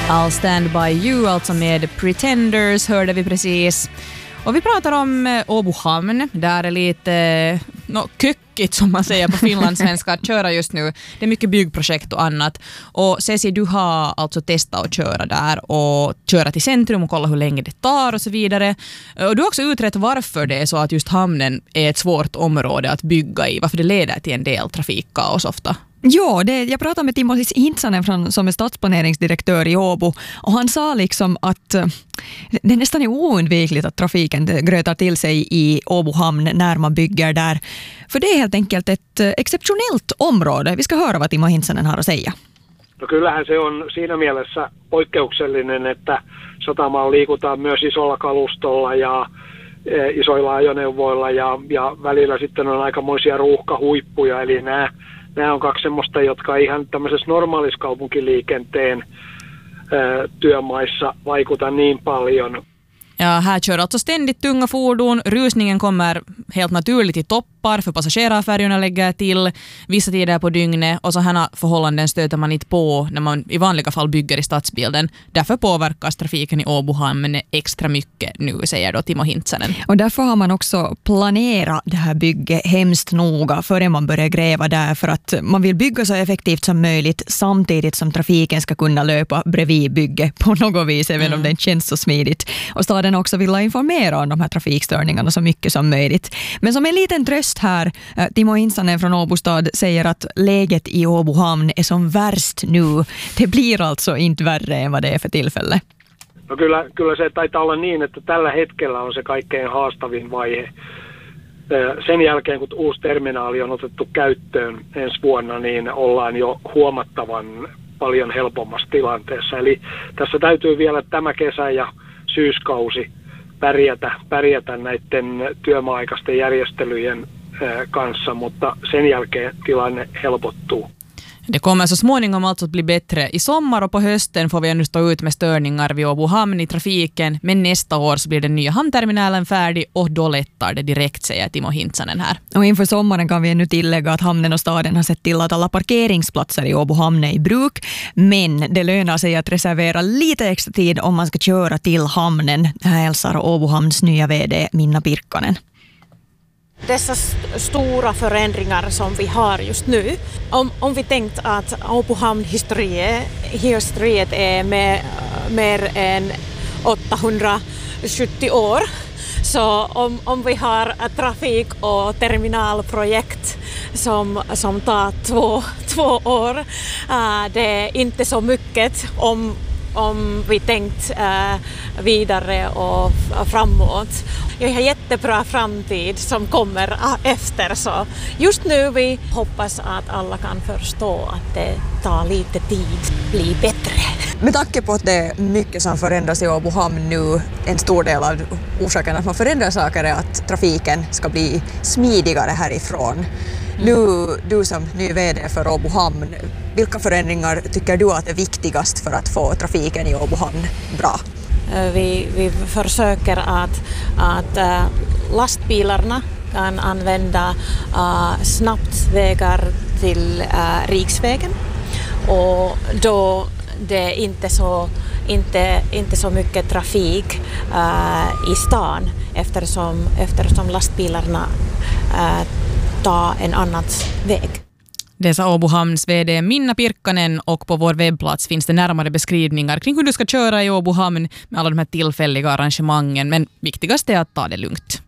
I'll stand by you, alltså med Pretenders hörde vi precis. Och vi pratar om Åbo hamn. Där är lite kökigt som man säger på finlandssvenska att köra just nu. Det är mycket byggprojekt och annat. Och Ceci, du har alltså testat att köra där och köra till centrum och kolla hur länge det tar och så vidare. Och du har också utrett varför det är så att just hamnen är ett svårt område att bygga i. Varför det leder till en del trafikkaos ofta. Ja, jag pratade med Timo Hintsanen som är stadsplaneringsdirektör i Åbo och han sa liksom att det nästan är oundvikligt att trafiken grötar till sig i Åbo hamn när man bygger där. För det är helt enkelt ett exceptionellt område. Vi ska höra vad Timo Hintsanen har att säga. No kyllähän se on siinä mielessä poikkeuksellinen, että satamaan liikutaan myös isolla kalustolla ja isoilla ajoneuvoilla ja välillä sitten on aikamoisia ruuhkahuippuja, eli nämä on kaksi semmoista, jotka ihan tämmöisessä normaalissa kaupunkiliikenteen työmaissa vaikuta niin paljon. Ja här kör alltså ständigt tunga fordon. Rusningen kommer helt naturligt i toppar för passagerarfärjorna lägger till vissa tider på dygnet och så här förhållanden stöter man inte på när man i vanliga fall bygger i stadsbilden. Därför påverkas trafiken i Åbo hamn extra mycket nu, säger då Timo Hintsanen. Och därför har man också planerat det här bygget hemskt noga före man börjar gräva där, för att man vill bygga så effektivt som möjligt samtidigt som trafiken ska kunna löpa bredvid bygget på något vis, även om det känns så smidigt. Och staden också vill informera om de här trafikstörningarna så mycket som möjligt. Men som en liten tröst här, Timo Hintsanen från Åbo stad säger att läget i Åbo hamn är som värst nu. Det blir alltså inte värre än vad det är för tillfälle. No kyllä se taitaa olla niin, että tällä hetkellä on se kaikkein haastavin vaihe. Sen jälkeen, kun uusi terminaali on otettu käyttöön ensi vuonna, niin ollaan jo huomattavan paljon helpommassa tilanteessa. Eli tässä täytyy vielä tämä kesä ja syyskausi pärjätä näiden työmaa-aikaisten järjestelyjen kanssa, mutta sen jälkeen tilanne helpottuu. Det kommer så småningom alltså att bli bättre. I sommar och på hösten får vi ännu stå ut med störningar vid Åbo hamn i trafiken, men nästa år så blir den nya hamnterminalen färdig och då lättar det direkt, säger Timo Hintsanen här. Och inför sommaren kan vi ännu tillägga att hamnen och staden har sett till att alla parkeringsplatser i Åbo hamn är i bruk, men det lönar sig att reservera lite extra tid om man ska köra till hamnen. Här hälsar Åbo hamns nya vd Minna Pirkkanen. Dessa stora förändringar som vi har just nu, om vi tänkt att Åbo hamn historiet är mer än 870 år, så om vi har trafik- och terminalprojekt som tar två år, det är inte så mycket om vi tänkt vidare och framåt. Jag har jättebra framtid som kommer efter, så just nu vi hoppas att alla kan förstå att det tar lite tid att bli bättre. Med tanke på att det är mycket som förändras i Åbo hamn nu, en stor del av orsaken att man förändrar saker är att trafiken ska bli smidigare härifrån. Nu, du som ny vd för Åbo hamn, vilka förändringar tycker du att är viktigast för att få trafiken i Åbo hamn bra? Vi försöker att lastbilarna kan använda snabbt vägar till riksvägen, och då det är inte så mycket trafik i stan eftersom lastbilarna tar en annan väg. Det sa Åbo hamns vd Minna Pirkkanen, och på vår webbplats finns det närmare beskrivningar kring hur du ska köra i Åbo hamn med alla de här tillfälliga arrangemangen, men viktigast är att ta det lugnt.